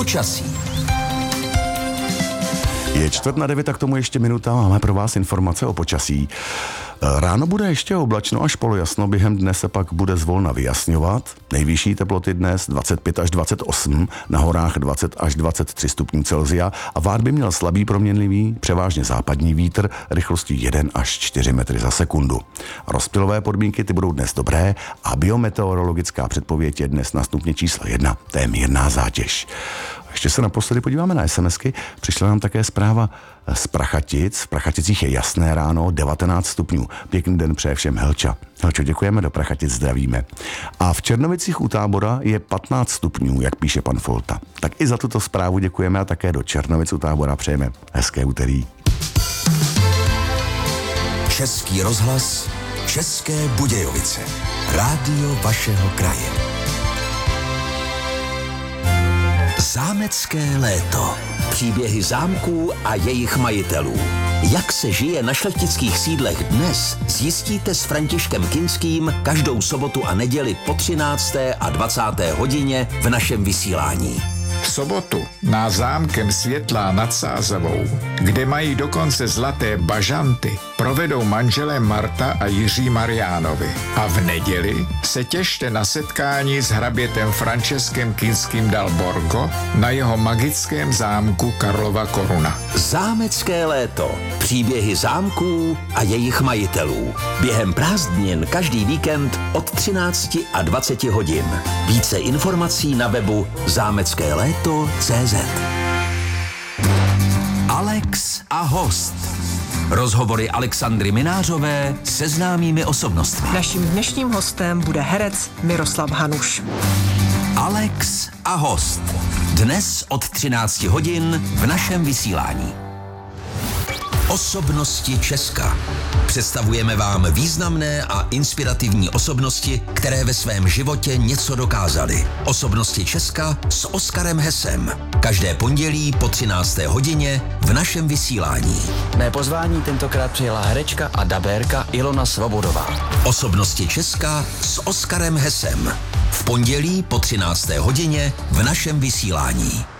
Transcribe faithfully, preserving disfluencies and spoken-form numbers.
Počasí. Je čtvrt na devět a k tomu ještě minuta. Máme pro vás informace o počasí. Ráno bude ještě oblačno až polojasno, během dne se pak bude zvolna vyjasňovat. Nejvyšší teploty dnes dvacet pět až dvacet osm, na horách dvacet až dvacet tři stupňů Celsia a vár by měl slabý proměnlivý, převážně západní vítr rychlostí jedna až čtyři metry za sekundu. Rozptylové podmínky ty budou dnes dobré a biometeorologická předpověď je dnes na stupně číslo jedna, to je mírná zátěž. Ještě se naposledy podíváme na SMSky. Přišla nám také zpráva z Prachatic. V Prachaticích je jasné ráno, devatenáct stupňů. Pěkný den přeje všem Helča. Helčo, děkujeme, do Prachatic zdravíme. A v Černovicích u Tábora je patnáct stupňů, jak píše pan Folta. Tak i za tuto zprávu děkujeme a také do Černovic u Tábora přejeme hezké úterý. Český rozhlas, České Budějovice. Rádio vašeho kraje. Zámecké léto. Příběhy zámků a jejich majitelů. Jak se žije na šlechtických sídlech dnes, zjistíte s Františkem Kinským každou sobotu a neděli po třinácté a dvacáté hodině v našem vysílání. V sobotu na zámkem Světlá nad Sázavou, kde mají dokonce zlaté bažanty, provedou manželé Marta a Jiří Mariánovi. A v neděli se těšte na setkání s hrabětem Františkem Kinským dal Borgo na jeho magickém zámku Karlova Koruna. Zámecké léto. Příběhy zámků a jejich majitelů. Během prázdnin každý víkend od třinácti a dvaceti hodin. Více informací na webu zámecké léto tečka cé zet. Alex a host. Rozhovory Alexandry Minářové se známými osobnostmi. Naším dnešním hostem bude herec Miroslav Hanuš. Alex a host. Dnes od třinácti hodin v našem vysílání. Osobnosti Česka. Představujeme vám významné a inspirativní osobnosti, které ve svém životě něco dokázaly. Osobnosti Česka s Oskarem Hesem. Každé pondělí po třinácté hodině v našem vysílání. Mé pozvání tentokrát přijela herečka a dabérka Ilona Svobodová. Osobnosti Česka s Oskarem Hesem. V pondělí po třinácté hodině v našem vysílání.